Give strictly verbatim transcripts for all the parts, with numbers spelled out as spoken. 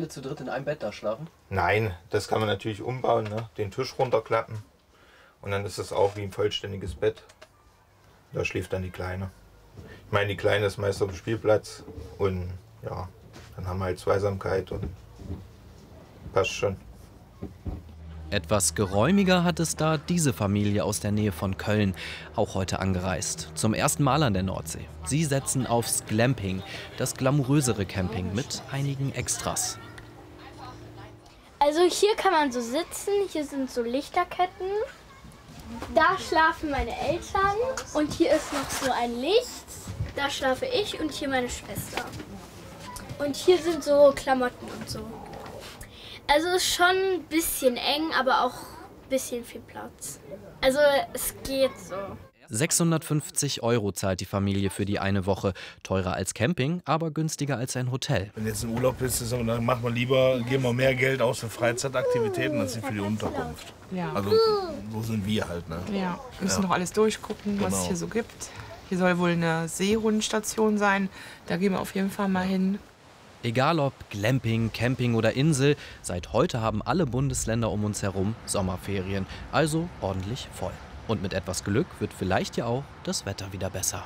alle zu dritt in einem Bett da schlafen? Nein, das kann man natürlich umbauen, ne? Den Tisch runterklappen und dann ist es auch wie ein vollständiges Bett. Da schläft dann die Kleine. Ich meine, die Kleine ist meist auf dem Spielplatz und ja, dann haben wir halt Zweisamkeit und passt schon. Etwas geräumiger hat es da diese Familie aus der Nähe von Köln, auch heute angereist. Zum ersten Mal an der Nordsee. Sie setzen aufs Glamping, das glamourösere Camping mit einigen Extras. Also hier kann man so sitzen, hier sind so Lichterketten. Da schlafen meine Eltern und hier ist noch so ein Licht. Da schlafe ich und hier meine Schwester. Und hier sind so Klamotten und so. Also ist schon ein bisschen eng, aber auch ein bisschen viel Platz. Also es geht so. sechshundertfünfzig Euro zahlt die Familie für die eine Woche. Teurer als Camping, aber günstiger als ein Hotel. Wenn jetzt ein Urlaub ist, dann macht man lieber, geben wir mehr Geld aus für Freizeitaktivitäten als für die Unterkunft. Ja. Also so sind wir halt. Ne? Ja, wir müssen Ja. noch alles durchgucken, was Genau. es hier so gibt. Hier soll wohl eine Seehundstation sein. Da gehen wir auf jeden Fall mal hin. Egal ob Glamping, Camping oder Insel, seit heute haben alle Bundesländer um uns herum Sommerferien. Also ordentlich voll. Und mit etwas Glück wird vielleicht ja auch das Wetter wieder besser.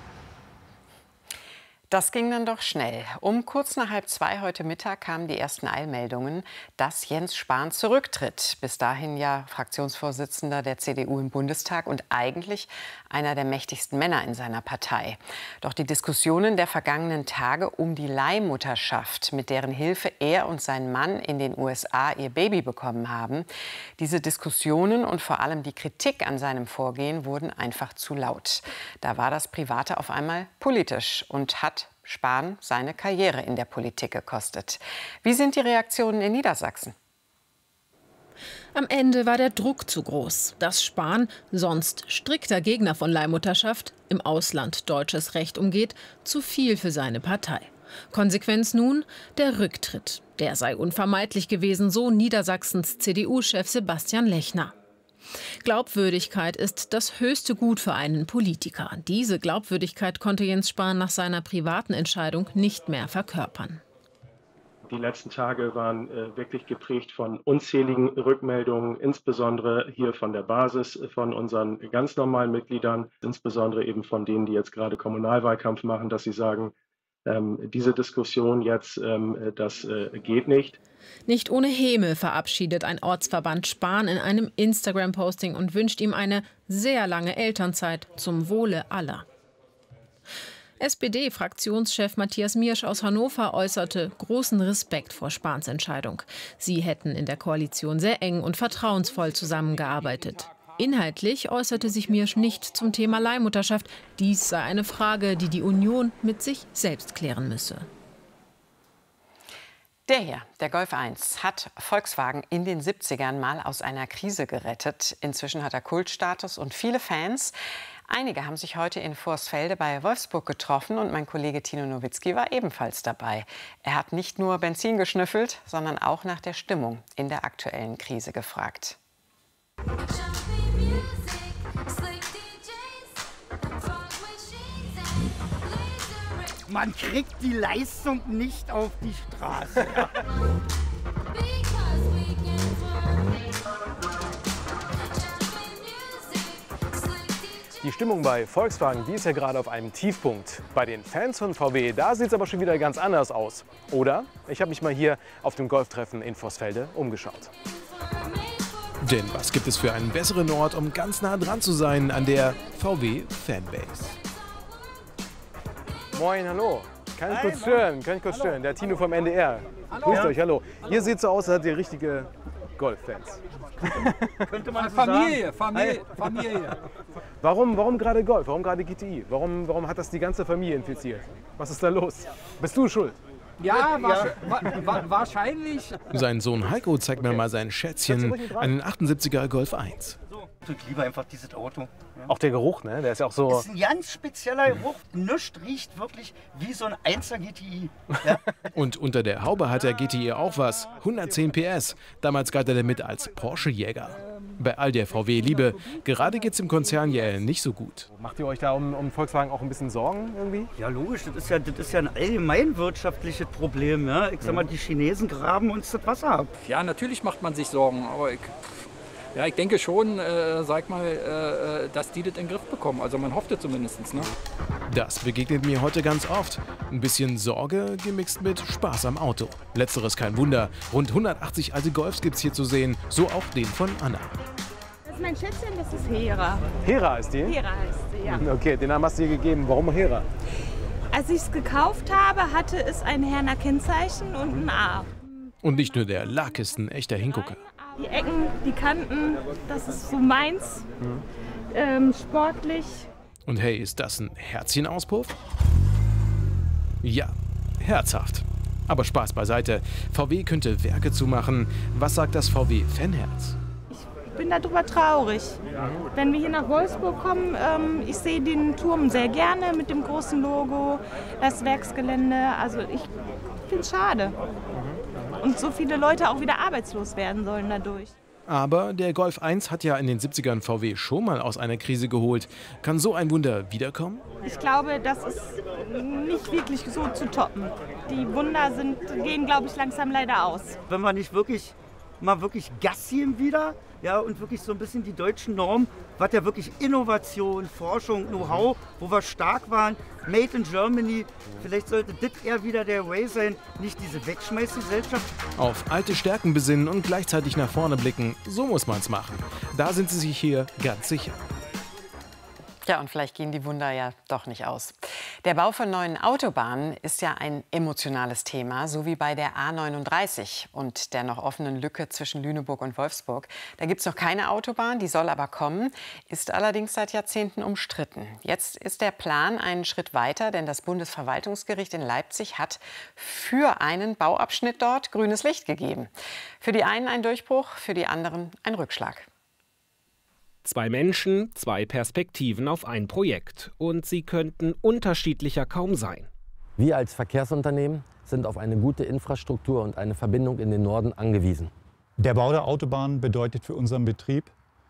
Das ging dann doch schnell. Um kurz nach halb zwei heute Mittag kamen die ersten Eilmeldungen, dass Jens Spahn zurücktritt. Bis dahin ja Fraktionsvorsitzender der C D U im Bundestag und eigentlich einer der mächtigsten Männer in seiner Partei. Doch die Diskussionen der vergangenen Tage um die Leihmutterschaft, mit deren Hilfe er und sein Mann in den U S A ihr Baby bekommen haben, diese Diskussionen und vor allem die Kritik an seinem Vorgehen wurden einfach zu laut. Da war das Private auf einmal politisch und hat Spahn seine Karriere in der Politik gekostet. Wie sind die Reaktionen in Niedersachsen? Am Ende war der Druck zu groß, dass Spahn, sonst strikter Gegner von Leihmutterschaft, im Ausland deutsches Recht umgeht, zu viel für seine Partei. Konsequenz nun der Rücktritt. Der sei unvermeidlich gewesen, so Niedersachsens C D U-Chef Sebastian Lechner. Glaubwürdigkeit ist das höchste Gut für einen Politiker. Diese Glaubwürdigkeit konnte Jens Spahn nach seiner privaten Entscheidung nicht mehr verkörpern. Die letzten Tage waren äh, wirklich geprägt von unzähligen Rückmeldungen, insbesondere hier von der Basis, von unseren ganz normalen Mitgliedern, insbesondere eben von denen, die jetzt gerade Kommunalwahlkampf machen, dass sie sagen, ähm, diese Diskussion jetzt, ähm, das äh, geht nicht. Nicht ohne Häme verabschiedet ein Ortsverband Spahn in einem Instagram-Posting und wünscht ihm eine sehr lange Elternzeit zum Wohle aller. S P D-Fraktionschef Matthias Miersch aus Hannover äußerte großen Respekt vor Spahns Entscheidung. Sie hätten in der Koalition sehr eng und vertrauensvoll zusammengearbeitet. Inhaltlich äußerte sich Miersch nicht zum Thema Leihmutterschaft. Dies sei eine Frage, die die Union mit sich selbst klären müsse. Der hier, der Golf eins, hat Volkswagen in den siebzigern mal aus einer Krise gerettet. Inzwischen hat er Kultstatus und viele Fans. Einige haben sich heute in Vorsfelde bei Wolfsburg getroffen und mein Kollege Tino Nowitzki war ebenfalls dabei. Er hat nicht nur Benzin geschnüffelt, sondern auch nach der Stimmung in der aktuellen Krise gefragt. Man kriegt die Leistung nicht auf die Straße. Ja. Die Stimmung bei Volkswagen, die ist ja gerade auf einem Tiefpunkt. Bei den Fans von V W, da sieht es aber schon wieder ganz anders aus. Oder? Ich habe mich mal hier auf dem Golftreffen in Vorsfelde umgeschaut. Denn was gibt es für einen besseren Ort, um ganz nah dran zu sein an der V W-Fanbase? Moin, hallo. Kann ich Hi, kurz moin. stören? Kann ich kurz Hallo. stören? Der Tino vom N D R. Hallo. Grüßt Ja. euch, hallo. Ihr seht so aus, als seid ihr richtige Golf-Fans. Könnte man so Familie, sagen. Familie, Familie. Warum, warum gerade Golf? Warum gerade G T I? Warum, warum hat das die ganze Familie infiziert? Was ist da los? Bist du schuld? Ja, wahrsch- wa wa wahrscheinlich. Sein Sohn Heiko zeigt mir mal sein Schätzchen, einen achtundsiebziger Golf eins. Ich liebe einfach dieses Auto. Ja. Auch der Geruch, ne? Der ist ja auch so... Das ist ein ganz spezieller Geruch. Nichts riecht wirklich wie so ein Einser G T I. Ja. Und unter der Haube hat der G T I auch was. hundertzehn P S. Damals galt er damit als Porsche-Jäger. Bei all der V W-Liebe, gerade geht's im Konzern ja nicht so gut. Macht ihr euch da um, um Volkswagen auch ein bisschen Sorgen irgendwie? Ja, logisch. Das ist ja, das ist ja ein allgemein wirtschaftliches Problem. Ja? Ich sag mal, die Chinesen graben uns das Wasser ab. Ja, natürlich macht man sich Sorgen, aber ich, ja, ich denke schon, äh, sag mal, äh, dass die das in den Griff bekommen. Also man hofft es zumindest. Ne? Das begegnet mir heute ganz oft. Ein bisschen Sorge gemixt mit Spaß am Auto. Letzteres kein Wunder. Rund hundertachtzig alte Golfs gibt's hier zu sehen. So auch den von Anna. Das ist mein Schätzchen, das ist Hera. Hera ist die? Hera heißt sie, ja. Okay, den Namen hast du dir gegeben. Warum Hera? Als ich es gekauft habe, hatte es ein Herner Kennzeichen und ein A. Und nicht nur der Lack ist ein echter Hingucker. Die Ecken, die Kanten, das ist so meins. Mhm. Ähm, sportlich. Und hey, ist das ein Herzchenauspuff? Ja, herzhaft. Aber Spaß beiseite. V W könnte Werke zumachen. Was sagt das V W-Fanherz? Ich bin darüber traurig. Wenn wir hier nach Wolfsburg kommen, ähm, ich sehe den Turm sehr gerne mit dem großen Logo, das Werksgelände. Also ich finde es schade. Und so viele Leute auch wieder arbeitslos werden sollen dadurch. Aber der Golf eins hat ja in den siebzigern V W schon mal aus einer Krise geholt. Kann so ein Wunder wiederkommen? Ich glaube, das ist nicht wirklich so zu toppen. Die Wunder sind, gehen, glaube ich, langsam leider aus. Wenn wir nicht wirklich mal wirklich Gas geben wieder, ja, und wirklich so ein bisschen die deutschen Normen, was ja wirklich Innovation, Forschung, Know-how, wo wir stark waren, Made in Germany, vielleicht sollte das eher wieder der Way sein, nicht diese Wegschmeißgesellschaft. Auf alte Stärken besinnen und gleichzeitig nach vorne blicken, so muss man's machen. Da sind sie sich hier ganz sicher. Ja, und vielleicht gehen die Wunder ja doch nicht aus. Der Bau von neuen Autobahnen ist ja ein emotionales Thema, so wie bei der A neununddreißig und der noch offenen Lücke zwischen Lüneburg und Wolfsburg. Da gibt es noch keine Autobahn, die soll aber kommen, ist allerdings seit Jahrzehnten umstritten. Jetzt ist der Plan einen Schritt weiter, denn das Bundesverwaltungsgericht in Leipzig hat für einen Bauabschnitt dort grünes Licht gegeben. Für die einen ein Durchbruch, für die anderen ein Rückschlag. Zwei Menschen, zwei Perspektiven auf ein Projekt. Und sie könnten unterschiedlicher kaum sein. Wir als Verkehrsunternehmen sind auf eine gute Infrastruktur und eine Verbindung in den Norden angewiesen. Der Bau der Autobahn bedeutet für unseren Betrieb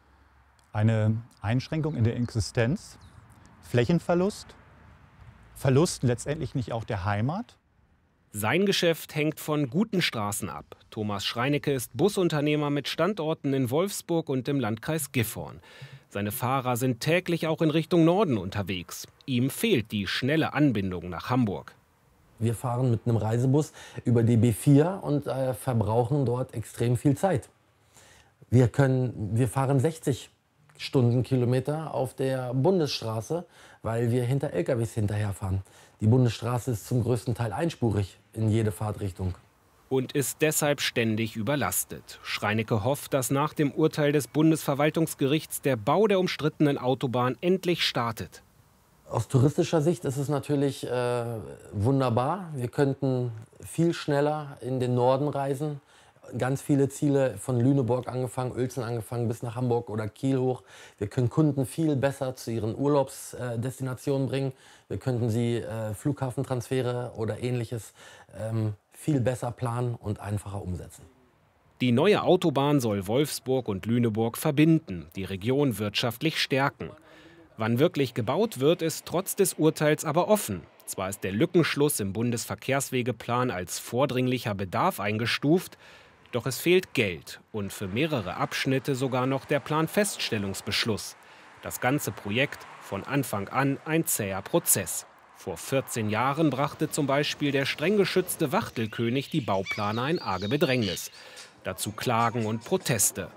eine Einschränkung in der Existenz, Flächenverlust, Verlust letztendlich nicht auch der Heimat. Sein Geschäft hängt von guten Straßen ab. Thomas Schreinecke ist Busunternehmer mit Standorten in Wolfsburg und im Landkreis Gifhorn. Seine Fahrer sind täglich auch in Richtung Norden unterwegs. Ihm fehlt die schnelle Anbindung nach Hamburg. Wir fahren mit einem Reisebus über die B vier und äh, verbrauchen dort extrem viel Zeit. Wir, können, wir fahren sechzig Stundenkilometer auf der Bundesstraße, weil wir hinter L K Ws hinterherfahren. Die Bundesstraße ist zum größten Teil einspurig in jede Fahrtrichtung. Und ist deshalb ständig überlastet. Schreinecke hofft, dass nach dem Urteil des Bundesverwaltungsgerichts der Bau der umstrittenen Autobahn endlich startet. Aus touristischer Sicht ist es natürlich äh, wunderbar. Wir könnten viel schneller in den Norden reisen. Ganz viele Ziele von Lüneburg angefangen, Uelzen angefangen bis nach Hamburg oder Kiel hoch. Wir können Kunden viel besser zu ihren Urlaubsdestinationen bringen. Wir könnten sie äh, Flughafentransfere oder Ähnliches ähm, viel besser planen und einfacher umsetzen. Die neue Autobahn soll Wolfsburg und Lüneburg verbinden, die Region wirtschaftlich stärken. Wann wirklich gebaut wird, ist trotz des Urteils aber offen. Zwar ist der Lückenschluss im Bundesverkehrswegeplan als vordringlicher Bedarf eingestuft, doch es fehlt Geld und für mehrere Abschnitte sogar noch der Planfeststellungsbeschluss. Das ganze Projekt von Anfang an ein zäher Prozess. Vor vierzehn Jahren brachte zum Beispiel der streng geschützte Wachtelkönig die Bauplaner in arge Bedrängnis. Dazu Klagen und Proteste.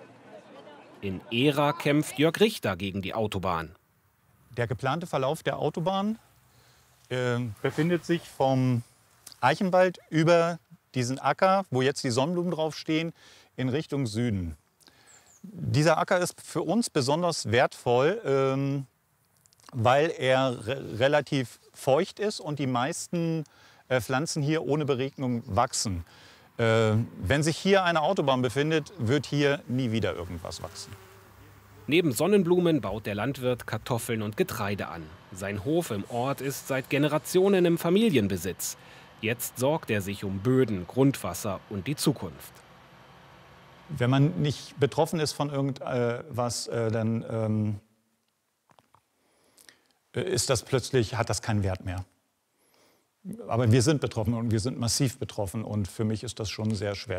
In Ehra kämpft Jörg Richter gegen die Autobahn. Der geplante Verlauf der Autobahn äh, befindet sich vom Eichenwald über diesen Acker, wo jetzt die Sonnenblumen draufstehen, in Richtung Süden. Dieser Acker ist für uns besonders wertvoll, ähm, weil er re relativ feucht ist und die meisten äh, Pflanzen hier ohne Beregnung wachsen. Äh, wenn sich hier eine Autobahn befindet, wird hier nie wieder irgendwas wachsen. Neben Sonnenblumen baut der Landwirt Kartoffeln und Getreide an. Sein Hof im Ort ist seit Generationen im Familienbesitz. Jetzt sorgt er sich um Böden, Grundwasser und die Zukunft. Wenn man nicht betroffen ist von irgendwas, äh, dann ähm, ist das plötzlich, hat das keinen Wert mehr. Aber wir sind betroffen und wir sind massiv betroffen und für mich ist das schon sehr schwer.